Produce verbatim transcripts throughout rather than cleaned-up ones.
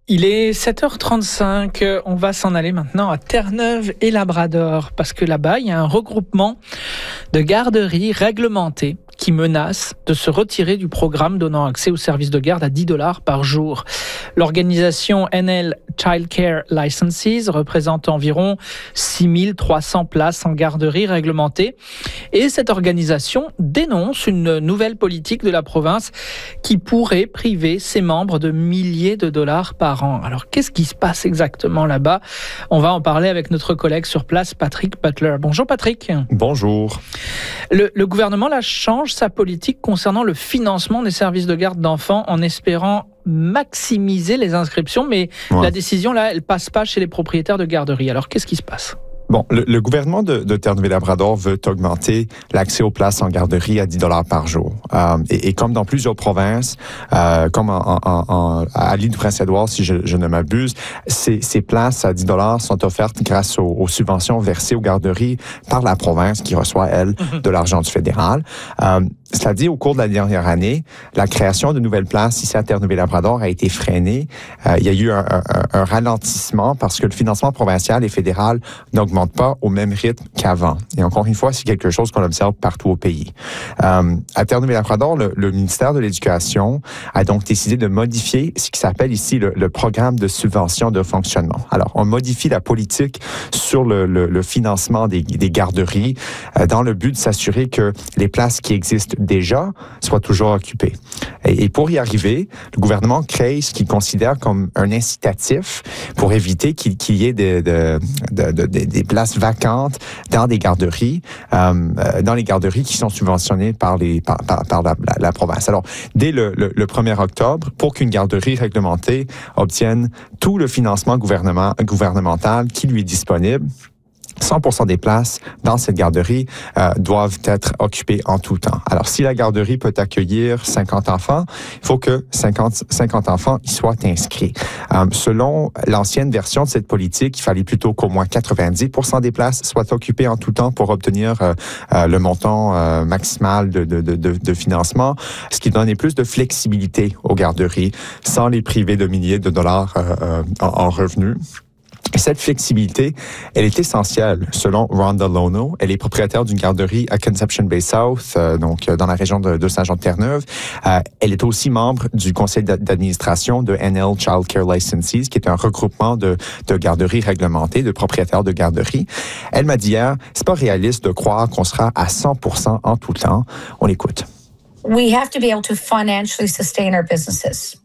Il est sept heures trente-cinq, on va s'en aller maintenant à Terre-Neuve et Labrador, parce que là-bas, il y a un regroupement de garderies réglementées qui menace de se retirer du programme donnant accès aux services de garde à dix dollars par jour. L'organisation N L Child Care Licenses représente environ six mille trois cents places en garderie réglementée. Et cette organisation dénonce une nouvelle politique de la province qui pourrait priver ses membres de milliers de dollars par an. Alors, qu'est-ce qui se passe exactement là-bas? On va en parler avec notre collègue sur place, Patrick Butler. Bonjour Patrick. Bonjour. Le, le gouvernement là change sa politique concernant le financement des services de garde d'enfants en espérant maximiser les inscriptions, mais ouais. La décision là, elle passe pas chez les propriétaires de garderies. Alors, qu'est-ce qui se passe? Bon, le, le gouvernement de, de Terre-Neuve-Labrador veut augmenter l'accès aux places en garderie à dix dollars par jour. Euh, et, et comme dans plusieurs provinces, euh, comme en, en, en, à l'île du Prince-Édouard, si je, je ne m'abuse, ces, ces places à dix dollars sont offertes grâce aux, aux subventions versées aux garderies par la province qui reçoit, elle, de l'argent du fédéral. Euh, Cela dit, au cours de la dernière année, la création de nouvelles places ici à Terre-Neuve-Labrador a été freinée. Euh, il y a eu un, un, un ralentissement parce que le financement provincial et fédéral n'augmente pas au même rythme qu'avant. Et encore une fois, c'est quelque chose qu'on observe partout au pays. Euh, à Terre-Neuve-Labrador, le, le ministère de l'Éducation a donc décidé de modifier ce qui s'appelle ici le, le programme de subvention de fonctionnement. Alors, on modifie la politique sur le, le, le financement des, des garderies euh, dans le but de s'assurer que les places qui existent déjà soient toujours occupées. Et, et pour y arriver, le gouvernement crée ce qu'il considère comme un incitatif pour éviter qu'il, qu'il y ait de, de, de, de, de, des places vacantes dans des garderies, euh, dans les garderies qui sont subventionnées par, les, par, par, par la, la, la province. Alors, dès le, le, le premier octobre, pour qu'une garderie réglementée obtienne tout le financement gouvernement, gouvernemental qui lui est disponible, cent pour cent des places dans cette garderie euh, doivent être occupées en tout temps. Alors, si la garderie peut accueillir cinquante enfants, il faut que cinquante, cinquante enfants y soient inscrits. Euh, selon l'ancienne version de cette politique, il fallait plutôt qu'au moins quatre-vingt-dix pour cent des places soient occupées en tout temps pour obtenir euh, euh, le montant euh, maximal de, de, de, de financement, ce qui donnait plus de flexibilité aux garderies sans les priver de milliers de dollars euh, euh, en, en revenus. Cette flexibilité, elle est essentielle, selon Rhonda Lono. Elle est propriétaire d'une garderie à Conception Bay South, euh, donc dans la région de, de Saint-Jean-de-Terre-Neuve. Euh, elle est aussi membre du conseil d'administration de N L Child Care Licenses, qui est un regroupement de, de garderies réglementées, de propriétaires de garderies. Elle m'a dit hier, c'est pas réaliste de croire qu'on sera à cent pour cent en tout temps. On l'écoute. We have to be able to financially sustain our businesses.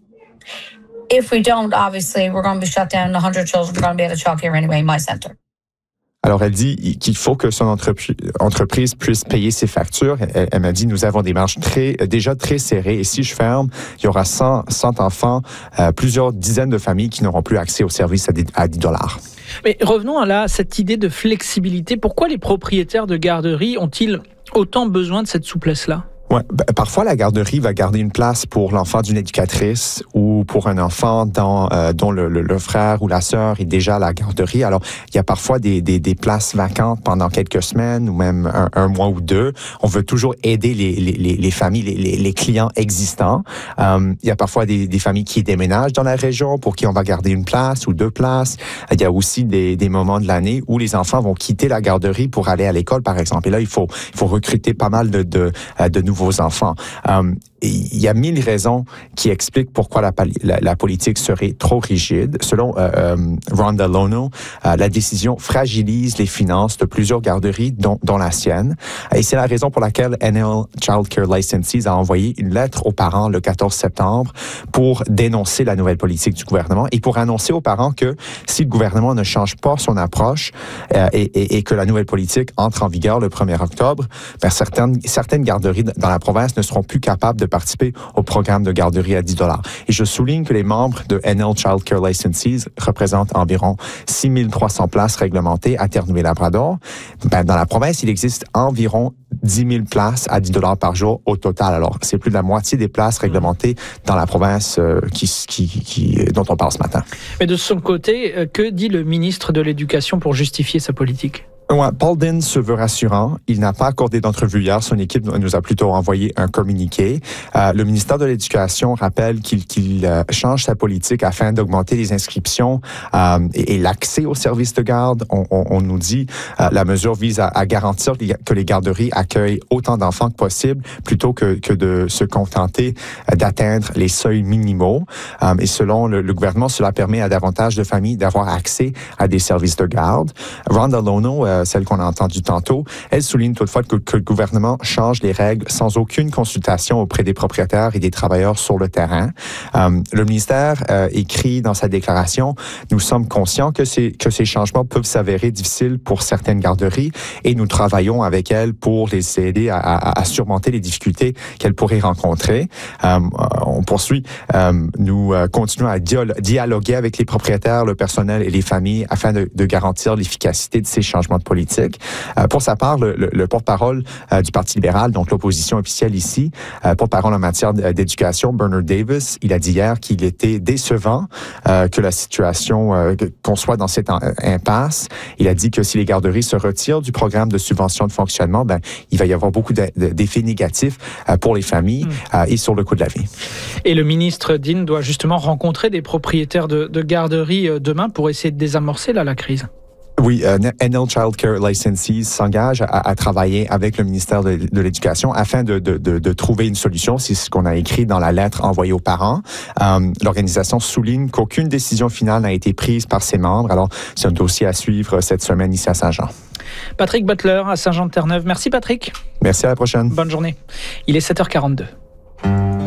If we don't, obviously, we're going to be shut down. one hundred children are going to be at a childcare anyway, my center. Alors, elle dit qu'il faut que son entreprise, entreprise puisse payer ses factures. Elle, elle m'a dit, nous avons des marges très, déjà très serrées. Et si je ferme, il y aura cent, cent enfants, euh, plusieurs dizaines de familles qui n'auront plus accès aux services à dix dollars. Mais revenons là à cette idée de flexibilité. Pourquoi les propriétaires de garderies ont-ils autant besoin de cette souplesse-là? Ouais, ben, parfois la garderie va garder une place pour l'enfant d'une éducatrice ou pour un enfant dans, euh, dont le, le, le frère ou la sœur est déjà à la garderie. Alors, il y a parfois des, des, des places vacantes pendant quelques semaines ou même un, un mois ou deux. On veut toujours aider les, les, les familles, les, les clients existants. Euh, il y a parfois des, des familles qui déménagent dans la région pour qui on va garder une place ou deux places. Il y a aussi des, des moments de l'année où les enfants vont quitter la garderie pour aller à l'école, par exemple. Et là, il faut, il faut recruter pas mal de, de, de nouveaux vos enfants. Euh, il y a mille raisons qui expliquent pourquoi la, la, la politique serait trop rigide. Selon euh, euh, Rhonda Lono, euh, la décision fragilise les finances de plusieurs garderies, dont, dont la sienne. Et c'est la raison pour laquelle N L Child Care Licenses a envoyé une lettre aux parents le quatorze septembre pour dénoncer la nouvelle politique du gouvernement et pour annoncer aux parents que si le gouvernement ne change pas son approche euh, et, et, et que la nouvelle politique entre en vigueur le premier octobre, ben certaines, certaines garderies dans la province ne seront plus capables de participer au programme de garderie à dix dollars. Et je souligne que les membres de N L Child Care Licenses représentent environ six mille trois cents places réglementées à Terre-Neuve-Labrador. Ben, dans la province, il existe environ dix mille places à dix dollars par jour au total. Alors, c'est plus de la moitié des places réglementées dans la province euh, qui, qui, qui, dont on parle ce matin. Mais de son côté, que dit le ministre de l'Éducation pour justifier sa politique? Ouais, Paul Dinn se veut rassurant. Il n'a pas accordé d'entrevue hier. Son équipe nous a plutôt envoyé un communiqué. Euh, le ministère de l'Éducation rappelle qu'il qu'il euh, change sa politique afin d'augmenter les inscriptions euh, et, et l'accès aux services de garde. On, on, on nous dit euh, la mesure vise à, à garantir que les garderies accueillent autant d'enfants que possible plutôt que, que de se contenter euh, d'atteindre les seuils minimaux. Euh, et selon le, le gouvernement, cela permet à davantage de familles d'avoir accès à des services de garde. Rhonda Lono, euh, celle qu'on a entendue tantôt, elle souligne toutefois que, que le gouvernement change les règles sans aucune consultation auprès des propriétaires et des travailleurs sur le terrain. Euh, le ministère euh, écrit dans sa déclaration, nous sommes conscients que ces, que ces changements peuvent s'avérer difficiles pour certaines garderies et nous travaillons avec elles pour les aider à, à, à surmonter les difficultés qu'elles pourraient rencontrer. Euh, on poursuit, euh, nous euh, continuons à dialoguer avec les propriétaires, le personnel et les familles afin de, de garantir l'efficacité de ces changements de politique. Euh, pour sa part, le, le, le porte-parole euh, du Parti libéral, donc l'opposition officielle ici, euh, porte-parole en matière d'éducation, Bernard Davis, il a dit hier qu'il était décevant euh, que la situation, euh, qu'on soit dans cette impasse. Il a dit que si les garderies se retirent du programme de subvention de fonctionnement, ben, il va y avoir beaucoup d'effets négatifs euh, pour les familles mmh. euh, et sur le coût de la vie. Et le ministre Dinn doit justement rencontrer des propriétaires de, de garderies demain pour essayer de désamorcer là, la crise. Oui, euh, N L Child Care Licensees s'engage à, à travailler avec le ministère de, de l'Éducation afin de, de, de, de trouver une solution. C'est ce qu'on a écrit dans la lettre envoyée aux parents. Euh, l'organisation souligne qu'aucune décision finale n'a été prise par ses membres. Alors, c'est un dossier à suivre cette semaine ici à Saint-Jean. Patrick Butler à Saint-Jean-de-Terre-Neuve. Merci Patrick. Merci, à la prochaine. Bonne journée. Il est sept heures quarante-deux.